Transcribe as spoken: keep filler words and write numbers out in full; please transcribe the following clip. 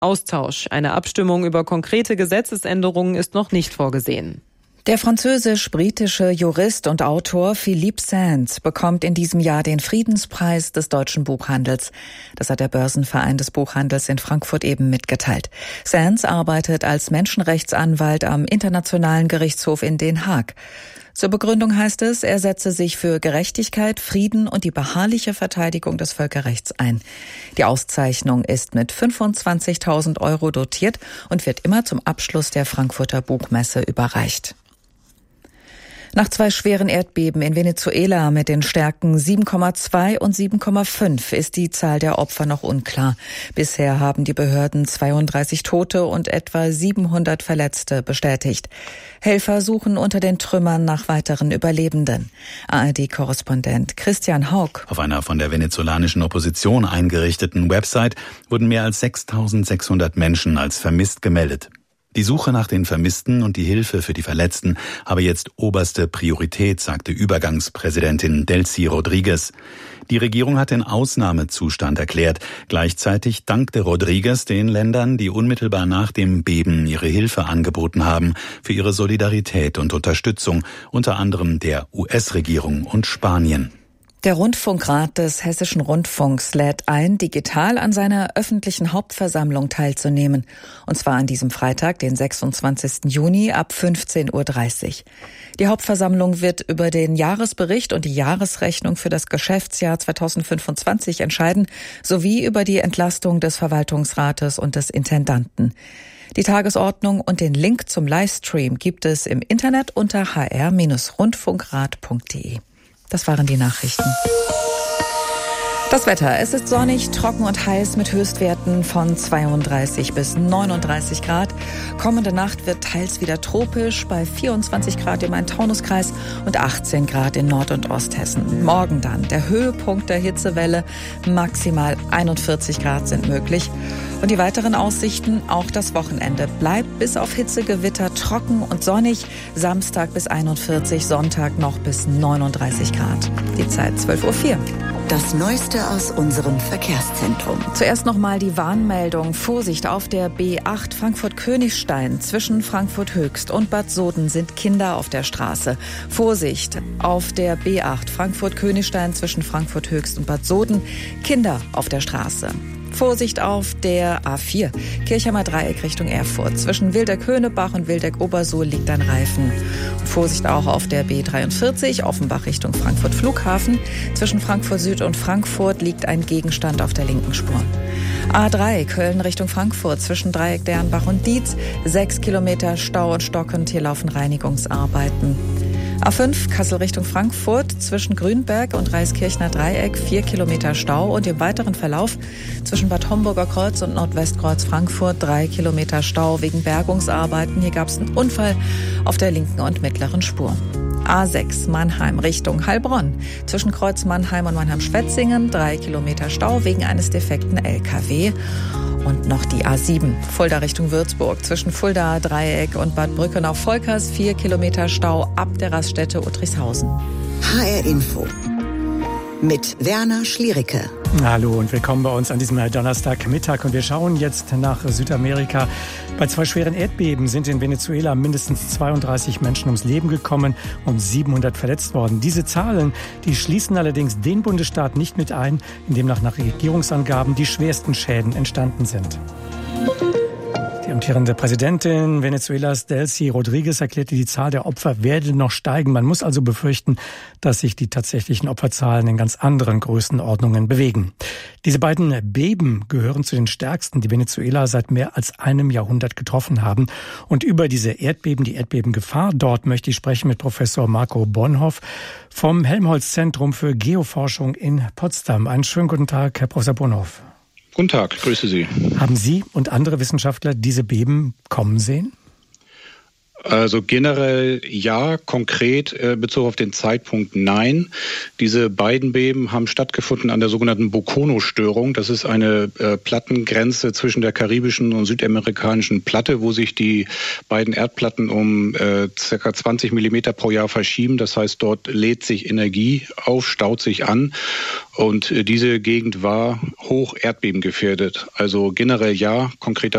Austausch. Eine Abstimmung über konkrete Gesetzesänderungen ist noch nicht vorgesehen. Der französisch-britische Jurist und Autor Philippe Sands bekommt in diesem Jahr den Friedenspreis des deutschen Buchhandels. Das hat der Börsenverein des Buchhandels in Frankfurt eben mitgeteilt. Sands arbeitet als Menschenrechtsanwalt am Internationalen Gerichtshof in Den Haag. Zur Begründung heißt es, er setze sich für Gerechtigkeit, Frieden und die beharrliche Verteidigung des Völkerrechts ein. Die Auszeichnung ist mit fünfundzwanzigtausend Euro dotiert und wird immer zum Abschluss der Frankfurter Buchmesse überreicht. Nach zwei schweren Erdbeben in Venezuela mit den Stärken sieben Komma zwei und sieben Komma fünf ist die Zahl der Opfer noch unklar. Bisher haben die Behörden zweiunddreißig Tote und etwa siebenhundert Verletzte bestätigt. Helfer suchen unter den Trümmern nach weiteren Überlebenden. A R D-Korrespondent Christian Haug. Auf einer von der venezolanischen Opposition eingerichteten Website wurden mehr als sechstausendsechshundert Menschen als vermisst gemeldet. Die Suche nach den Vermissten und die Hilfe für die Verletzten habe jetzt oberste Priorität, sagte Übergangspräsidentin Delcy Rodriguez. Die Regierung hat den Ausnahmezustand erklärt. Gleichzeitig dankte Rodriguez den Ländern, die unmittelbar nach dem Beben ihre Hilfe angeboten haben, für ihre Solidarität und Unterstützung, unter anderem der U S-Regierung und Spanien. Der Rundfunkrat des Hessischen Rundfunks lädt ein, digital an seiner öffentlichen Hauptversammlung teilzunehmen. Und zwar an diesem Freitag, den sechsundzwanzigsten Juni ab fünfzehn Uhr dreißig. Die Hauptversammlung wird über den Jahresbericht und die Jahresrechnung für das Geschäftsjahr zweitausendfünfundzwanzig entscheiden, sowie über die Entlastung des Verwaltungsrates und des Intendanten. Die Tagesordnung und den Link zum Livestream gibt es im Internet unter h r Bindestrich rundfunkrat punkt d e. Das waren die Nachrichten. Das Wetter. Es ist sonnig, trocken und heiß mit Höchstwerten von zweiunddreißig bis neununddreißig Grad. Kommende Nacht wird teils wieder tropisch bei vierundzwanzig Grad im Main-Taunus-Kreis und achtzehn Grad in Nord- und Osthessen. Morgen dann der Höhepunkt der Hitzewelle. Maximal einundvierzig Grad sind möglich. Und die weiteren Aussichten, auch das Wochenende bleibt bis auf Hitzegewitter trocken und sonnig. Samstag bis einundvierzig, Sonntag noch bis neununddreißig Grad. Die Zeit zwölf Uhr vier. Das Neueste aus unserem Verkehrszentrum. Zuerst nochmal die Warnmeldung. Vorsicht, auf der B acht Frankfurt-Königstein zwischen Frankfurt Höchst und Bad Soden sind Kinder auf der Straße. Vorsicht, auf der B acht Frankfurt-Königstein zwischen Frankfurt Höchst und Bad Soden Kinder auf der Straße. Vorsicht auf der A vier, Kirchheimer Dreieck Richtung Erfurt. Zwischen Wildeck-Höhnebach und Wildeck-Obersuhl liegt ein Reifen. Und Vorsicht auch auf der B dreiundvierzig, Offenbach Richtung Frankfurt Flughafen. Zwischen Frankfurt Süd und Frankfurt liegt ein Gegenstand auf der linken Spur. A drei, Köln Richtung Frankfurt. Zwischen Dreieck Dernbach und Dietz. Sechs Kilometer Stau und stockend. Hier laufen Reinigungsarbeiten. A fünf, Kassel Richtung Frankfurt, zwischen Grünberg und Reiskirchner Dreieck, vier Kilometer Stau und im weiteren Verlauf zwischen Bad Homburger Kreuz und Nordwestkreuz Frankfurt, drei Kilometer Stau wegen Bergungsarbeiten. Hier gab es einen Unfall auf der linken und mittleren Spur. A sechs, Mannheim Richtung Heilbronn, zwischen Kreuz Mannheim und Mannheim-Schwetzingen, drei Kilometer Stau wegen eines defekten L K W. Und noch die A sieben, Fulda Richtung Würzburg, zwischen Fulda Dreieck und Bad Brückenau-Volkers, vier Kilometer Stau ab der Raststätte Uttrichshausen. H R Info mit Werner Schliericke. Hallo und willkommen bei uns an diesem Donnerstagmittag. Und wir schauen jetzt nach Südamerika. Bei zwei schweren Erdbeben sind in Venezuela mindestens zweiunddreißig Menschen ums Leben gekommen und siebenhundert verletzt worden. Diese Zahlen, die schließen allerdings den Bundesstaat nicht mit ein, in dem nach Regierungsangaben die schwersten Schäden entstanden sind. Die amtierende Präsidentin Venezuelas, Delcy Rodriguez, erklärte, die Zahl der Opfer werde noch steigen. Man muss also befürchten, dass sich die tatsächlichen Opferzahlen in ganz anderen Größenordnungen bewegen. Diese beiden Beben gehören zu den stärksten, die Venezuela seit mehr als einem Jahrhundert getroffen haben. Und über diese Erdbeben, die Erdbebengefahr dort, möchte ich sprechen mit Professor Marco Bonhoff vom Helmholtz-Zentrum für Geoforschung in Potsdam. Einen schönen guten Tag, Herr Professor Bonhoff. Guten Tag, grüße Sie. Haben Sie und andere Wissenschaftler diese Beben kommen sehen? Also generell ja, konkret äh, bezogen auf den Zeitpunkt nein. Diese beiden Beben haben stattgefunden an der sogenannten Bocono-Störung. Das ist eine äh, Plattengrenze zwischen der karibischen und südamerikanischen Platte, wo sich die beiden Erdplatten um äh, ca. zwanzig Millimeter pro Jahr verschieben. Das heißt, dort lädt sich Energie auf, staut sich an. Und äh, diese Gegend war hoch erdbebengefährdet. Also generell ja, konkreter